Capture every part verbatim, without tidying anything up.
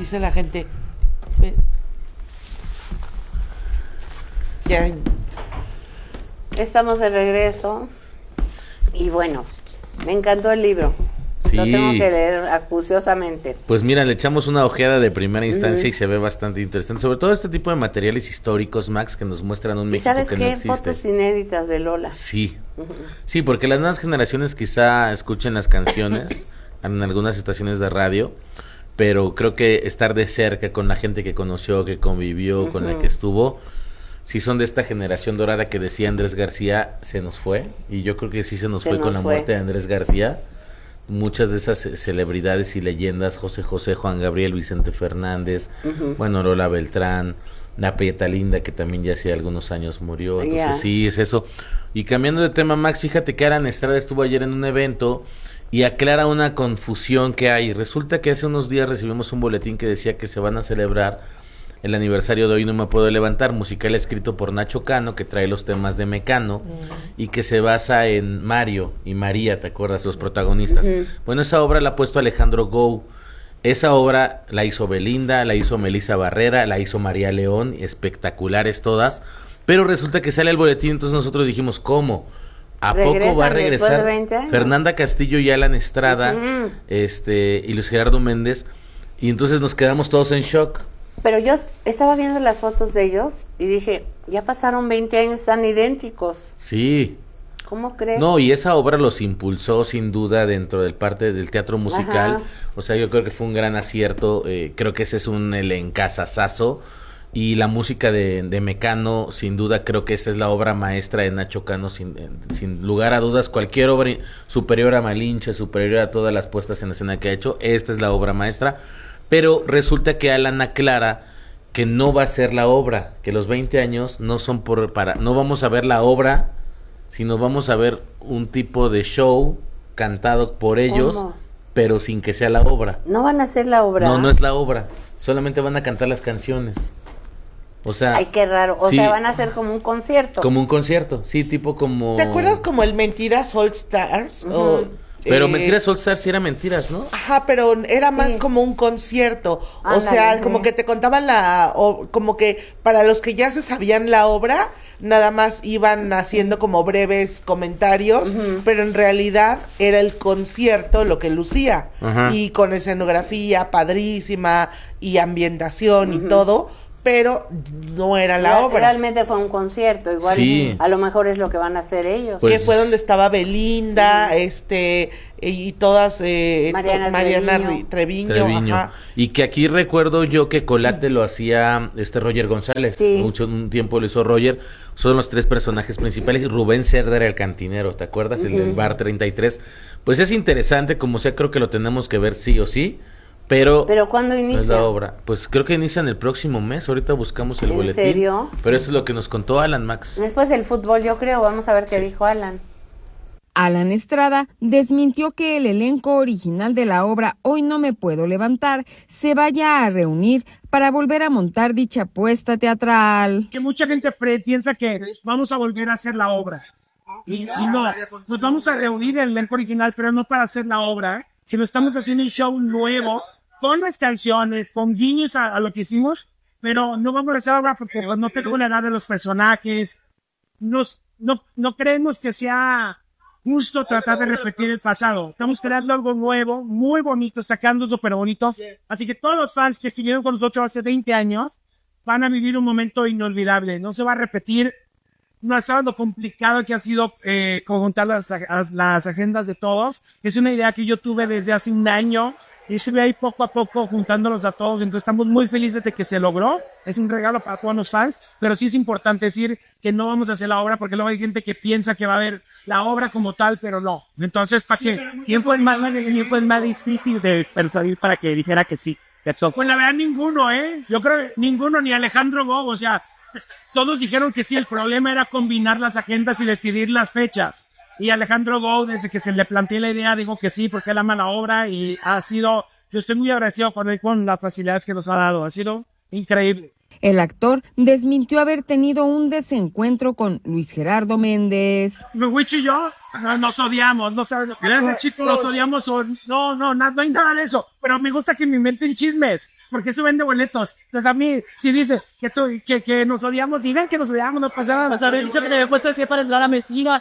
dice la gente. Ya. Estamos de regreso. Y bueno, me encantó el libro. Sí. Lo tengo que leer acuciosamente. Pues mira, le echamos una ojeada de primera instancia uh-huh. y se ve bastante interesante. Sobre todo este tipo de materiales históricos, Max, que nos muestran un México ¿sabes que qué? no existe. Fotos inéditas de Lola. Sí. Uh-huh. Sí, porque las nuevas generaciones quizá escuchen las canciones en algunas estaciones de radio, pero creo que estar de cerca con la gente que conoció, que convivió, uh-huh. con la que estuvo, si son de esta generación dorada que decía Andrés García, se nos fue. Y yo creo que sí se nos se fue nos con la fue. muerte de Andrés García. Muchas de esas celebridades y leyendas, José José, Juan Gabriel, Vicente Fernández, uh-huh. bueno, Lola Beltrán, la Prieta Linda, que también ya hace algunos años murió. Entonces yeah. sí, es eso. Y cambiando de tema, Max, fíjate que Alan Estrada estuvo ayer en un evento y aclara una confusión que hay. Resulta que hace unos días recibimos un boletín que decía que se van a celebrar el aniversario de Hoy No Me Puedo Levantar, musical escrito por Nacho Cano, que trae los temas de Mecano, uh-huh. y que se basa en Mario y María, ¿te acuerdas? Los protagonistas. Uh-huh. Bueno, esa obra la ha puesto Alejandro Gou. Esa obra la hizo Belinda, la hizo Melissa Barrera, la hizo María León, espectaculares todas, pero resulta que sale el boletín, entonces nosotros dijimos, ¿cómo? ¿A poco va a regresar Fernanda Castillo y Alan Estrada, uh-huh. este, y Luis Gerardo Méndez? Y entonces nos quedamos todos en shock. Pero yo estaba viendo las fotos de ellos y dije, ya pasaron veinte años, están idénticos. Sí. ¿Cómo crees? No, y esa obra los impulsó sin duda dentro del parte del teatro musical. Ajá. O sea, yo creo que fue un gran acierto. Eh, creo que ese es un elencazazazo. Y la música de, de Mecano, sin duda, creo que esa es la obra maestra de Nacho Cano, sin, sin lugar a dudas. Cualquier obra superior a Malinche, superior a todas las puestas en escena que ha hecho, esta es la obra maestra. Pero resulta que Alan aclara que no va a ser la obra, que los veinte años no son por para, no vamos a ver la obra, sino vamos a ver un tipo de show cantado por ellos, ¿cómo? Pero sin que sea la obra. ¿No van a hacer la obra? No, no es la obra, solamente van a cantar las canciones. O sea, ay, qué raro, o sí, sea, van a hacer como un concierto. Como un concierto, sí, tipo como... ¿Te acuerdas como el Mentiras All Stars? Uh-huh. O... Pero eh, Mentiras All Stars sí era mentiras, ¿no? Ajá, pero era más sí. como un concierto. Ah, o sea, como que te contaban la... O, como que para los que ya se sabían la obra, nada más iban haciendo como breves comentarios, uh-huh. pero en realidad era el concierto lo que lucía. Uh-huh. Y con escenografía padrísima y ambientación uh-huh. y todo, pero no era la Real, obra. Realmente fue un concierto, igual sí. a lo mejor es lo que van a hacer ellos. Pues, que fue donde estaba Belinda, uh-huh. este, y todas, eh, Mariana, to, Mariana Treviño. Treviño, Treviño. Ajá. Y que aquí recuerdo yo que Colate lo hacía este Roger González, sí. mucho un tiempo lo hizo Roger, son los tres personajes principales, y Rubén Cerda era el cantinero, ¿te acuerdas? Uh-huh. El del Bar treinta y tres. Pues es interesante, como sea, creo que lo tenemos que ver sí o sí. Pero, ¿Pero cuándo inicia? Es la obra. Pues creo que inicia en el próximo mes. Ahorita buscamos el ¿En boletín. ¿En serio? Pero eso es lo que nos contó Alan, Max. Después del fútbol, yo creo. Vamos a ver qué sí. dijo Alan. Alan Estrada desmintió que el elenco original de la obra Hoy No Me Puedo Levantar se vaya a reunir para volver a montar dicha apuesta teatral. Que mucha gente pre- piensa que vamos a volver a hacer la obra. Y, y no, nos vamos a reunir el elenco original, pero no para hacer la obra, sino estamos haciendo un show nuevo, con las canciones, con guiños a, a lo que hicimos, pero no vamos a hacer obra porque no tengo la edad de los personajes. Nos, no, no creemos que sea justo tratar de repetir el pasado. Estamos creando algo nuevo, muy bonito, sacando súper bonito. Así que todos los fans que estuvieron con nosotros hace veinte años van a vivir un momento inolvidable. No se va a repetir. No sabes lo complicado que ha sido eh, conjuntar las, las agendas de todos. Es una idea que yo tuve desde hace un año y estuve ahí poco a poco juntándolos a todos. Entonces estamos muy felices de que se logró. Es un regalo para todos los fans, pero sí es importante decir que no vamos a hacer la obra porque luego hay gente que piensa que va a haber la obra como tal, pero no. Entonces, ¿para qué? ¿Quién fue el más, quién fue el más difícil de persuadir para que dijera que sí? Pues la verdad ninguno, ¿eh? Yo creo que ninguno, ni Alejandro Gou, o sea... Todos dijeron que sí, el problema era combinar las agendas y decidir las fechas. Y Alejandro Gou, desde que se le planteó la idea, dijo que sí, porque él ama la obra y ha sido, yo estoy muy agradecido con él con las facilidades que nos ha dado, ha sido increíble. El actor desmintió haber tenido un desencuentro con Luis Gerardo Méndez. Wicho y yo no, nos odiamos, no sabemos. Gracias, chicos. Nos odiamos, o, no, no, no, no hay nada de eso. Pero me gusta que me inventen chismes, porque eso vende boletos. Entonces a mí, si dice que, tú, que, que nos odiamos, digan que nos odiamos, no pasa nada. Saber dicho que me había puesto el pie para entrar a mentiras.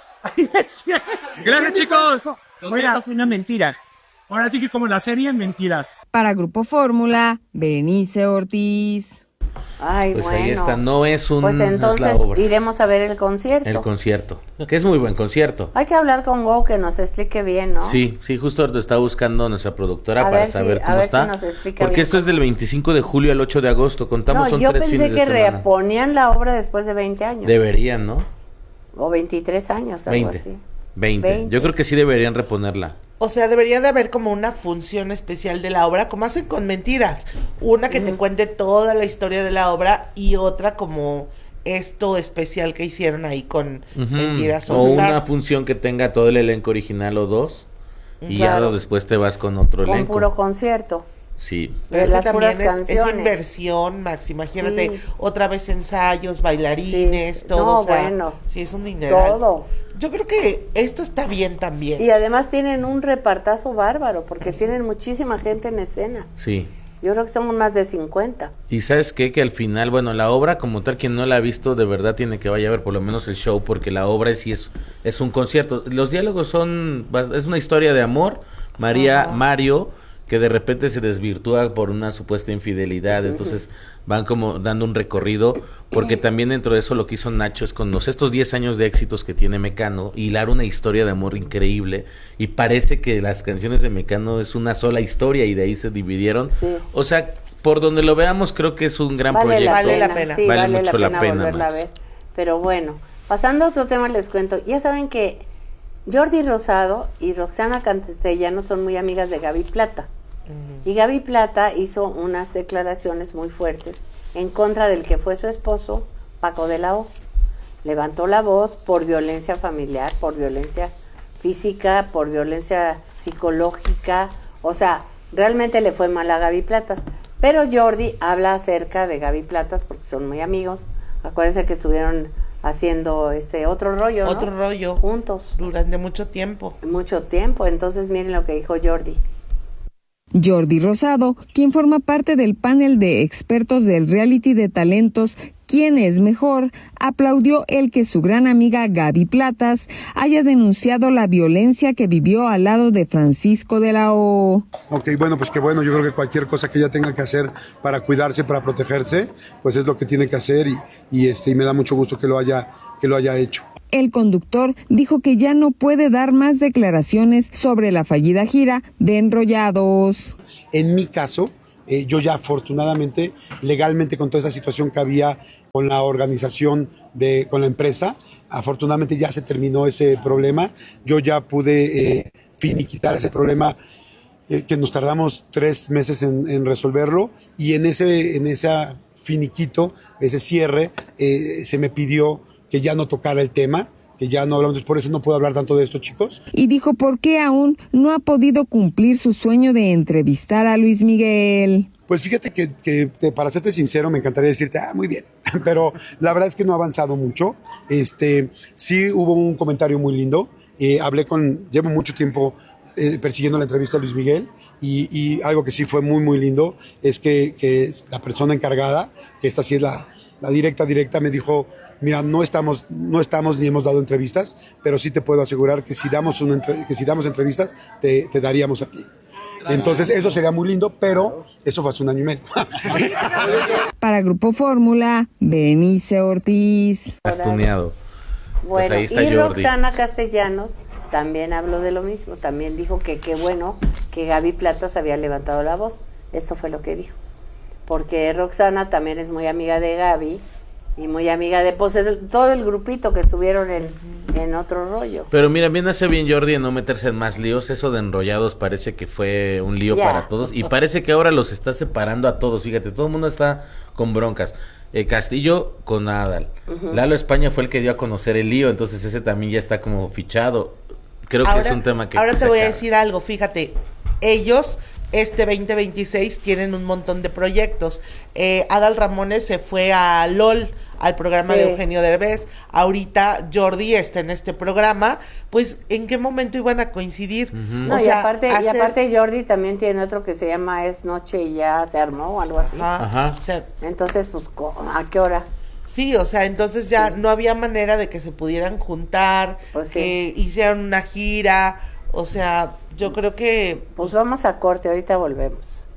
Gracias, chicos. Mira, fue una mentira. Ahora sí que como la serie, mentiras. Para Grupo Fórmula, Berenice Ortiz. Ay, pues bueno. ahí está, no es un Pues entonces no es la obra. Iremos a ver el concierto. El concierto, que es muy buen concierto. Hay que hablar con Go que nos explique bien, ¿no? Sí, sí, justo ahorita está buscando nuestra productora A para ver saber si- a cómo ver si está. nos explica Porque bien esto es del veinticinco de julio al ocho de agosto, contamos No, son yo tres pensé fines de que semana. reponían la obra después de veinte años. Deberían, ¿no? O veintitrés años, algo veinte. así. veinte. veinte. Yo creo que sí deberían reponerla. O sea, debería de haber como una función especial de la obra, como hacen con Mentiras. Una que te cuente toda la historia de la obra y otra como esto especial que hicieron ahí con Ujú. Mentiras O All una Stars. función que tenga todo el elenco original o dos. Y Claro. ya después te vas con otro Con elenco. puro concierto. Sí. Pero de es que las también puras es, es canciones. inversión, Max. Imagínate, Sí. otra vez ensayos, bailarines, Sí. todo. No, o sea, bueno. sí, es un dineral. Todo. Yo creo que esto está bien también. Y además tienen un repartazo bárbaro, porque tienen muchísima gente en escena. Sí. Yo creo que somos más de cincuenta. Y ¿sabes qué? Que al final, bueno, la obra como tal, quien no la ha visto, de verdad tiene que vaya a ver por lo menos el show, porque la obra sí es, es un concierto. Los diálogos son, es una historia de amor, María, Ajá. Mario, que de repente se desvirtúa por una supuesta infidelidad, entonces van como dando un recorrido, porque también dentro de eso lo que hizo Nacho es con los, estos diez años de éxitos que tiene Mecano, hilar una historia de amor increíble, y parece que las canciones de Mecano es una sola historia y de ahí se dividieron. Sí. O sea, por donde lo veamos creo que es un gran Vale proyecto. la Vale pena, la pena. sí, Vale vale, mucho la la pena, pena, volverla Max. a ver. Pero bueno, pasando a otro tema les cuento. Ya saben que Jordi Rosado y Roxana Castellanos son muy amigas de Gaby Plata. Y Gaby Plata hizo unas declaraciones muy fuertes en contra del que fue su esposo, Paco de la O. Levantó la voz por violencia familiar, por violencia física, por violencia psicológica. O sea, realmente le fue mal a Gaby Platas. Pero Jordi habla acerca de Gaby Platas porque son muy amigos. Acuérdense que estuvieron haciendo este otro rollo, ¿no? Otro rollo. Juntos. Durante mucho tiempo. Mucho tiempo. Entonces miren lo que dijo Jordi. Jordi Rosado, quien forma parte del panel de expertos del reality de talentos ¿Quién es mejor?, aplaudió el que su gran amiga Gaby Platas haya denunciado la violencia que vivió al lado de Francisco de la O. Ok, bueno, pues que bueno, yo creo que cualquier cosa que ella tenga que hacer para cuidarse, para protegerse, pues es lo que tiene que hacer y, y este y me da mucho gusto que lo haya, que lo haya hecho. El conductor dijo que ya no puede dar más declaraciones sobre la fallida gira de Enrollados. En mi caso, eh, yo ya afortunadamente, legalmente con toda esa situación que había con la organización, de, con la empresa, afortunadamente ya se terminó ese problema. Yo ya pude eh, finiquitar ese problema eh, que nos tardamos tres meses en, en resolverlo y en ese, en ese finiquito, ese cierre, eh, se me pidió que ya no tocara el tema, que ya no hablamos, por eso no puedo hablar tanto de esto, chicos. Y dijo por qué aún no ha podido cumplir su sueño de entrevistar a Luis Miguel. Pues fíjate que, que, que para serte sincero me encantaría decirte, ah, muy bien, pero la verdad es que no ha avanzado mucho. Este, sí hubo un comentario muy lindo, eh, hablé con, llevo mucho tiempo eh, persiguiendo la entrevista a Luis Miguel y, y algo que sí fue muy muy lindo es que, que la persona encargada, que esta sí es la, la directa directa, me dijo, mira, no estamos, no estamos ni hemos dado entrevistas, pero sí te puedo asegurar que si damos, una entre, que si damos entrevistas, te, te daríamos a ti. Entonces, eso sería muy lindo, pero eso fue hace un año y medio. Para Grupo Fórmula, Berenice Ortiz. Astuneado. Bueno, Pues ahí está y Jordi. Roxana Castellanos también habló de lo mismo, también dijo que qué bueno que Gaby Platas había levantado la voz. Esto fue lo que dijo. Porque Roxana también es muy amiga de Gaby y muy amiga de pues, el- todo el grupito que estuvieron en, en otro rollo. Pero mira, bien hace bien Jordi en no meterse en más líos. Eso de Enrollados parece que fue un lío Ya. para todos. Y parece que ahora los está separando a todos. Fíjate, todo el mundo está con broncas. Eh, Castillo con Adal. Lalo España fue el que dio a conocer el lío. Entonces ese también ya está como fichado. Creo ahora, que es un tema que ahora que te se voy a acaba. decir algo, fíjate, ellos este veinte veintiséis tienen un montón de proyectos. Eh, Adal Ramones se fue a LOL, al programa sí. de Eugenio Derbez. Ahorita Jordi está en este programa. Pues, ¿en qué momento iban a coincidir? Uh-huh. No, o y, sea, aparte, hacer... y aparte Jordi también tiene otro que se llama Es Noche y ya se armó o algo así. Ajá. Ajá. O sea, Entonces, pues, ¿a qué hora? sí, o sea, entonces ya Sí. no había manera de que se pudieran juntar, Pues sí. que hicieran una gira. O sea, yo creo que... Pues vamos a corte, ahorita volvemos.